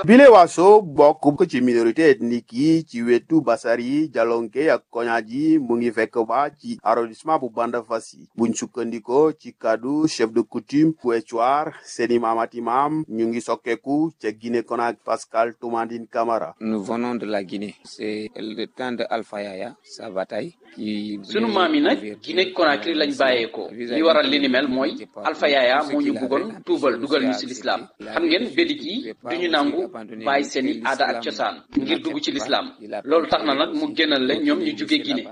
bile waaso bokk ci minorité ethnique yi ci wetu Basari Jalonke ak Koñaaji mu ngi fekk ba ci arrondissement bu Bandafassi buñ sukkandikoo ci kaddu chef de coutume bu Éthiouar Seni Mamati Mam ñu ngi sokkeeku ca Guinée Conakry Pascal Toumandine Camara. Nous venons de la Guinée. C'est le temps de Alpha Yaya sa bataille. sunu maam yi nag Guinée Conakry lañ bàyyeekoo li waral li ni mel mooy Alpha Yaya moo ñu bëggoon tuubal dugal ñu ci lislaam xam ngeen bédik yi duñu nangu bàyyi seeni aada ak cosaan ngir dugg ci lislaam loolu tax na nag mu génnal leen ñoom ñu jóge Guinée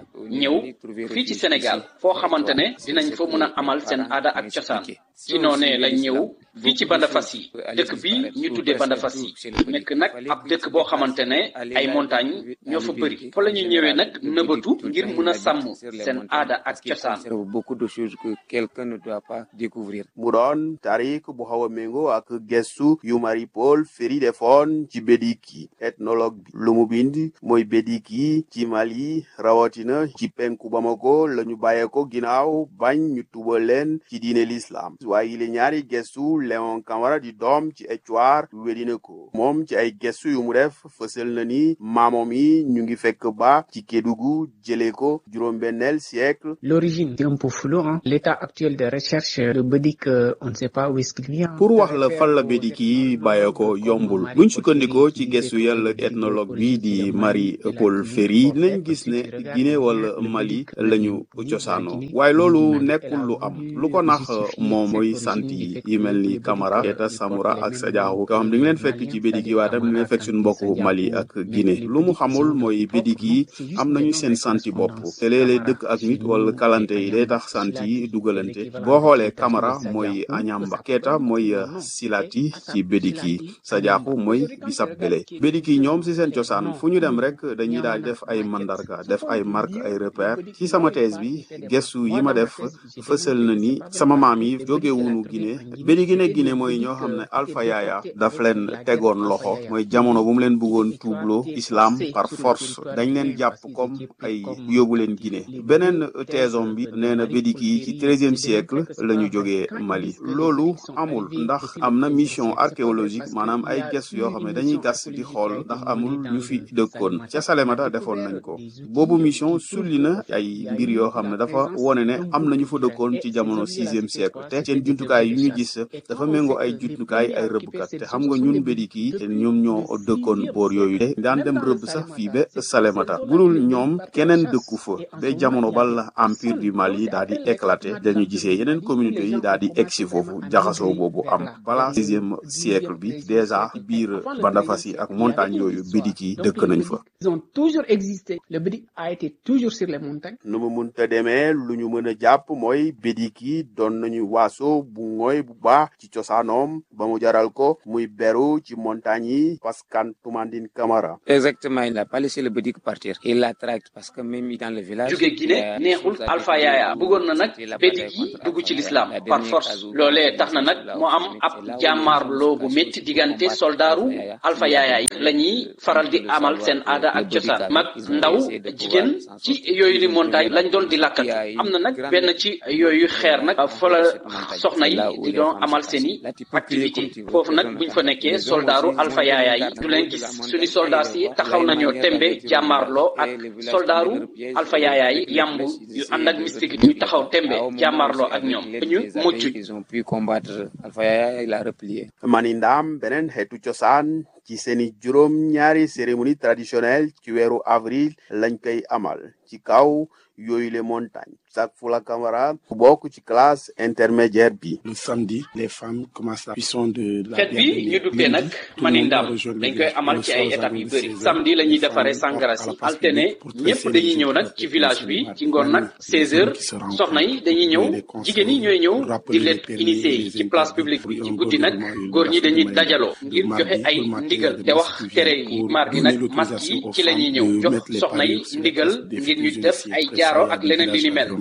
ñëw fii ci Sénégal foo xamante ne dinañ fa mun a amal seen aada ak cosaan ci noonee lañ ñëw fii ci Bandafassi dëkk bi ñu tuddee Bandafassi nekk nag ab dëkk boo xamante ne ay montagne ñoo fa bëri fa la ñu ñëwee nag nëbatu ngir mun a sàmm seen aada ak cosaan. Beaucoup de choses que quelqu'un ne doit pas découvrir. mu doon tarik bu xaw a méngoo ak gestu yu Marie Paul Ferry defoon ci Bédiki ethnologue bi lu mu bind mooy Bédiki ci Mali rawatina ci penku Bamako la ñu bàyyeeko ginnaaw bañ ñu tubal leen ci diine l'islam waaye li ñaari gestu Léon Camara di doom ci Éthiouar wedina ko moom ci ay gestu yu mu def fësal na ni maamoom yi ñu ngi fekk ba ci Kédougou jëlee ko juróom-benneel siècle. L'origine est un peu floue, hein. L'état actuel de recherche de Bédik, on ne sait pas où est-ce qu'il vient. pour wax la fan la Bédiki bàyyeeko yombul buñ sukkandikoo ci gestu yàlla ethnologue bi di Marie Paul Ferry dinañ gis ne Guinée wala Mali lañu cosaanoo waaye loolu nekkul lu am lu ko nax moom mooy sant yi mel ni Camara Keita Samoura ak Sadiakhou yoo xam di nga leen fekk ci Bédiki waaye tam di nga leen fekk suñu mbokku Mali ak Guinée lu mu xamul mooy Bédiki am nañu seen santi bopp te léeg-léeg dëkk ak nit wala kalante yi day tax sant yi dugalante boo xoolee Camara mooy Añamba Keita mooy Silati ci Bédiki Sadiakhou mooy Bissap Bélé Bédiki ñoom si seen cosaan fu ñu dem rek dañuy daal def ay mandarga def ay marque ay repère ci sama thèse bi gestu yi ma def fësal na ni sama maam yi jóge wunu Guinée Bédiki ne Guinée mooy ñoo xam ne Alpha Yaya daf leen tegoon loxo mooy jamono bu mu leen bëggoon tuubloo islam par force dañ leen jàpp comme ay yóbbu leen Guinée beneen thèsom bi nee na Bédiki yi ci 13e siècle la ñu jógee Mali loolu amul ndax am na mission archéologique maanaam ay gestu yoo xam ne dañuy gas di xool ndax amul ñu fi dëkkoon ca Salémata defoon nañ ko boobu mission sulli na ay mbir yoo xam ne dafa wone ne am nañu fa dëkkoon ci jamono 6e siècle te seen jumtukaay yu ñu gis dafa méngoo ay jumtukaay ay rëbbkat te xam nga ñun Bédiki yi te ñoom ñoo dëkkoon boor yooyu te daan dem rëbb sax fii ba Salémata budul ñoom keneen dëkku fa ba jamono bal empire du Mali daal di éclaté dañu gisee yeneen communauté yi daal di egsi foofu jaxasoo boobu am balaa 6e siècle bi déjà biir Bandafassi ak montagne yooyu Bédiki dëkk nañ fa. Ils ont toujours existé. Le Bédik a été toujours sur les montagnes. nu mu munta demee lu ñu mën a jàpp mooy Bédiki doon nañu waaso bu ngooy bu baax ci cosaanoom ba mu jaral ko muy beru ci montagne yi Pascal Toumandine Camara. Exactement, il n'a pas laissé le Bédik partir. Il l'a traqué parce que même dans le village. jóge Guinée neexul Alpha Yaya bëggoon na nag Bédiki dugg ci l'islam par force loolee tax na nag moo am ab jàmmaarloo bu métti diggante soldaaru Alpha Yaya yi la ñuy faral di amal seen aada ak cosaan mag ndaw jigéen ci yooyu di montagne lañ doon di lakkante am na nag benn ci yooyu xeer nag fa la soxna yi di doon amal seeni activité foofu nag buñ fa nekkee soldaaru Alpha Yaya yi du leen gis suñu soldat si taxaw nañoo tembe jàmmaarloo ak soldaaru Alpha Yaya yi yambu yu ànd ak mystique ñu taxaw tembe jàmmaarloo ak ñoom ñu mucc. Ils ont pu combattre Alpha Yaya, il a replié. Manindaam beneen xeetu cosaan ci seeni juróom ñaari cérémonie traditionnelle ci weeru avril lañ koy amal ci kaw yooyu les montagnes Jacques Fula Camara bokk ci classe intermédiaire bi. Le samedi, les femmes commencent la cuisson de la fête bi ñu duppee nag Manindaam dañ koy amal ci ay étapes yu bëri samedi la ñuy defaree sangara si altene ñëpp dañuy ñëw nag ci village bi ci ngoon nag 16h soxna yi dañuy ñëw jigéen yi ñooy ñëw di leen initié yi ci place publique bi ci guddi nag góor ñi dañuy dajaloo ngir joxe ay ndigal te wax tere yi mardi nag masque yi ci la ñuy ñëw jox soxna yi ndigal ngir ñu def ay jaaro ak leneen li ni mel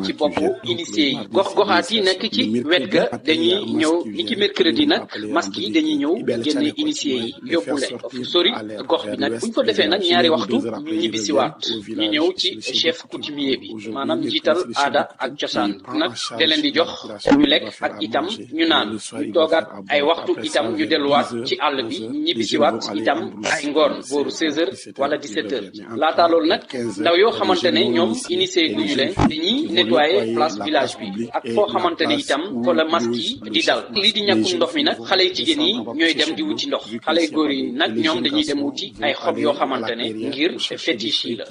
ci boppu initié yi gox-goxaat yi nekk ci wet ga dañuy ñëw ni ki mercredi nag masque yi dañuy ñëw génne initié yi yóbbu leen fu sori gox bi nag buñ ko defee nag ñaari waxtu ñu ñibbisiwaat ñu ñëw ci chef coutumier bi maanaam njiital aada ak cosaan nag da leen di jox ñu lekk ak itam ñu naan ñu toogaat ay waxtu itam ñu delluwaat ci àll bi ñibbisiwaat itam ay ngoon booru 16h wala 17h laata loolu nag ndaw yoo xamante ne ñoom initié guñu leen dañuy nettoyer place village bi ak foo xamante ne itam fa la masque yi di dal lii di ñàkkum ndox mi nag xale yu jigéen yi ñooy dem di wuti ndox xale yu góor yi nag ñoom dañuy dem wuti ay xob yoo xamante ne ngir fétiche yi la.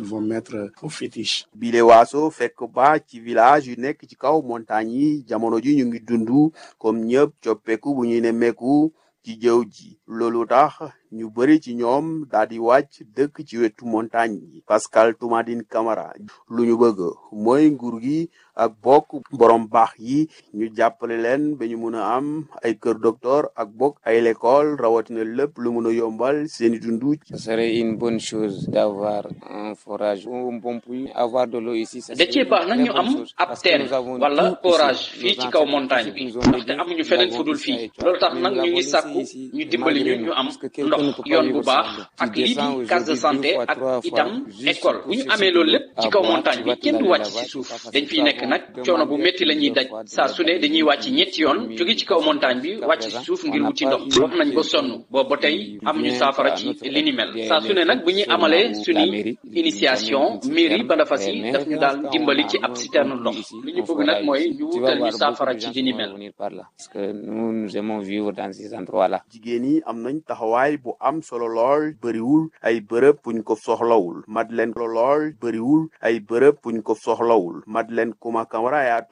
bile waaso fekk ba ci village yu nekk ci kaw montagne yi jamono ji ñu ngi dundu comme ñëpp coppeeku bu ñuy nemmeeku ci jëw ji loolu tax ñu bëri ci ñoom daal di wàcc dëkk ci wetu montagne yi Pascal Toumadine Camara lu ñu bëgg mooy nguur gi ak bokk borom baax yi ñu jàppale leen ba ñu mun a am ay kër docteur ak bokk ay l'école rawatina lépp lu mun a yombal seeni dundu. Ce serait une bonne chose d'avoir un forage ou un bon puits, avoir de l'eau ici. da cee baax nag ñu am ab teen wala forage fii ci kaw montagne bi ndaxte amuñu feneen fudul fii loolu tax nag ñu ngi sàkku ñu dimbali ñu am ndox yoon bu baax ak lii di case de santé ak itam école bu ñu amee loolu lépp ci kaw montagne bi kenn du wàcc ci suuf dañ fiy nekk nag coono bu métti la ñuy daj saa su ne dañuy wàcc ñetti yoon jóge ci kaw montagne bi wàcc ci suuf ngir wuti ndox wax nañ ba sonn boobu ba tey amuñu saafara ci li ni mel saa su ne nag bu ñuy amalee suñu initiation mairie Bandafassi daf ñu daal dimbali ci ab citerne ndox li ñu bëgg nag mooy ñu wutal ñu saafara ci li ni mel. Parce que nous aimons vivre dans ces endroits-là. jigéen yi am nañ taxawaay bu am solo lool bëriwul ay bërëb buñ ko soxlawul Madeleine lool bëriwul ay bërëb buñ ko soxlawul Madeleine Kouma Camara